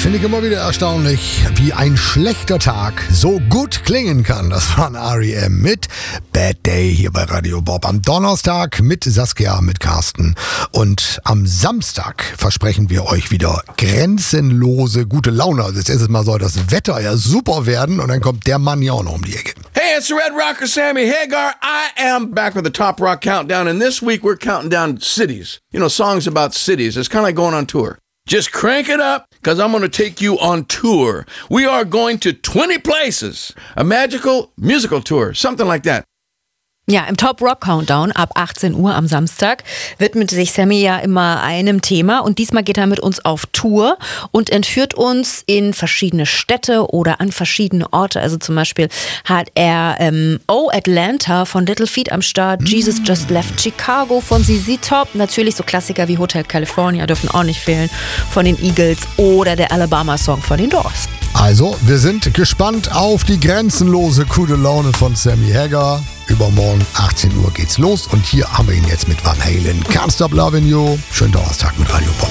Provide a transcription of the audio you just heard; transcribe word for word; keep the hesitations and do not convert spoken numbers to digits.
Finde ich immer wieder erstaunlich, wie ein schlechter Tag so gut klingen kann. Das war ein R E M mit Bad Day hier bei Radio Bob. Am Donnerstag mit Saskia, mit Carsten. Und am Samstag versprechen wir euch wieder grenzenlose gute Laune. Also jetzt ist es mal so, das Wetter ja super werden und dann kommt der Mann ja auch noch um die Ecke. Hey, it's the Red Rocker Sammy Hagar. I am back with the Top Rock Countdown, and this week we're counting down cities. You know, songs about cities. It's kind of like going on tour. Just crank it up, because I'm going to take you on tour. We are going to twenty places. A magical musical tour, something like that. Ja, im Top Rock Countdown ab achtzehn Uhr am Samstag widmet sich Sammy ja immer einem Thema und diesmal geht er mit uns auf Tour und entführt uns in verschiedene Städte oder an verschiedene Orte. Also zum Beispiel hat er ähm, Oh Atlanta von Little Feat am Start, mm. Jesus Just Left Chicago von Z Z Top, natürlich so Klassiker wie Hotel California dürfen auch nicht fehlen von den Eagles oder der Alabama Song von den Doors. Also, wir sind gespannt auf die grenzenlose gute Laune von Sammy Hagar. Übermorgen achtzehn Uhr geht's los und hier haben wir ihn jetzt mit Van Halen. Can't Stop Loving You. Schönen Donnerstag mit Radio Pop.